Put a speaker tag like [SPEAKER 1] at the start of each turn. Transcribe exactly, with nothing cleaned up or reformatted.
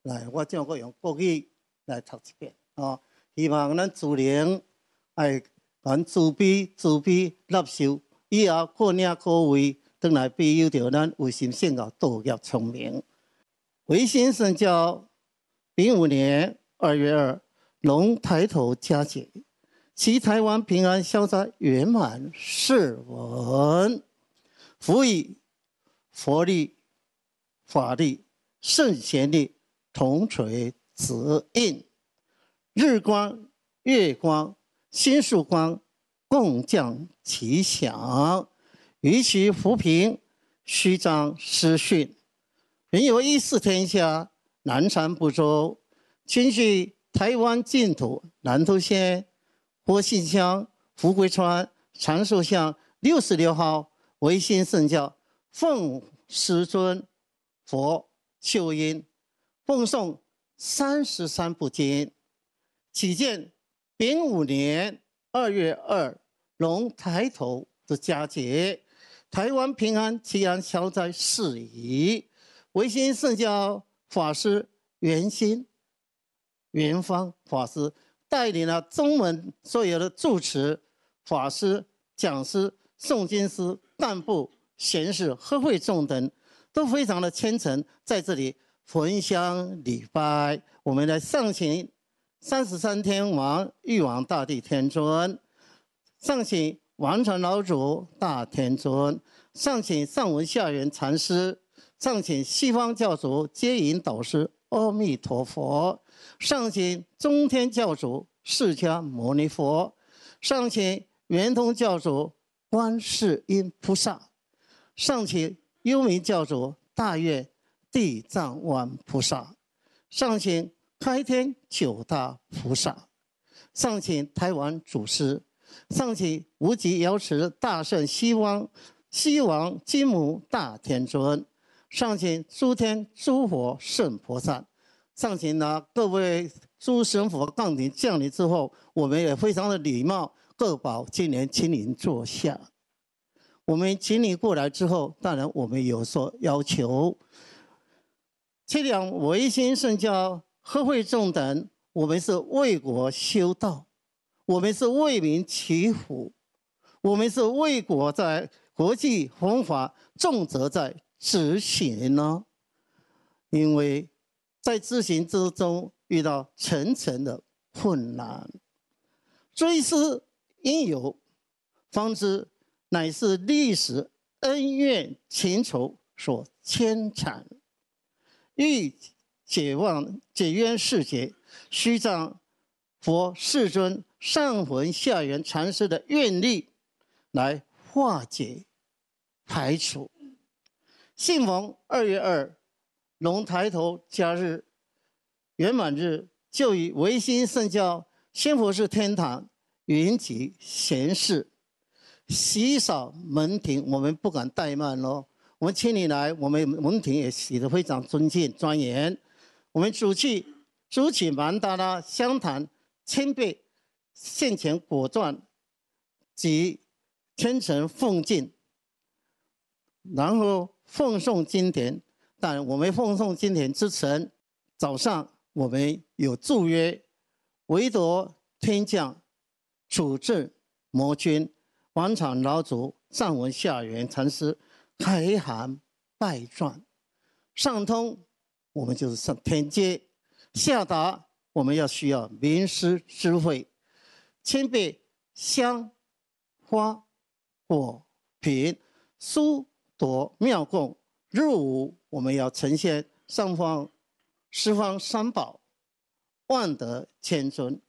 [SPEAKER 1] 来，我将个用国语来读一遍哦。希望咱自然爱咱自卑自卑纳受，以后可领可为，转来庇佑着咱有心性格、道业聪明。维新圣教丙午年二月二，龙抬头佳节，祈台湾平安消灾圆满是文。辅以佛力、法力、圣贤力同垂指引，日光、月光、星宿光共降吉祥，于其扶贫，虚张实训。人有一视天下，南赡部洲，亲续台湾净土南投县火信乡福贵川长寿乡六十六号维新圣教，奉师尊佛秀音，奉诵三十三部经。启见丙午年二月二龙抬头的佳节，台湾平安祈安消灾事宜。维新圣教法师圆心、圆方法师带领了中文所有的住持、法师、讲师、诵经师、干部、贤士、和会众等，都非常的虔诚，在这里焚香礼拜。我们来上请三十三天王玉皇大帝天尊，上请王传老祖大天尊，上请上文下元禅师，上请西方教主接引导师阿弥陀佛，上请中天教主释迦牟尼佛，上请圆通教主观世音菩萨，上请幽冥教主大愿地藏王菩萨，上请开天九大菩萨，上请台湾祖师，上请无极瑶池大圣西王西王金母大天尊，上请诸天诸佛圣菩萨，上请呢各位诸神佛降临降临之后，我们也非常的礼貌，各保今年请您坐下。我们请你过来之后，当然我们有所要求。这两维新圣教和会众等，我们是为国修道，我们是为民祈福，我们是为国在国际弘法，重则在执行呢。因为在执行之中遇到层层的困难，追思因由，方知乃是历史恩怨情仇所牵缠，欲解忘解冤释结，须仗佛世尊上魂下元禅师的愿力来化解排除。幸逢二月二龙抬头佳日圆满日，就以维新圣教仙佛寺天堂云集贤士，洗扫门庭，我们不敢怠慢哦。我们请你来，我们门庭也洗得非常尊敬庄严。我们主去主起曼达拉香坛千倍现前果钻及虔诚奉敬，然后奉诵经典。但我们奉诵经典之前，早上我们有祝约，唯夺天降处置魔君王场老祖上文下元禅师开函拜传，上通我们就是上天阶，下达我们要需要名师智慧，千倍香花果品书铎妙供，入午我们要呈现上方十方三宝，万德千尊，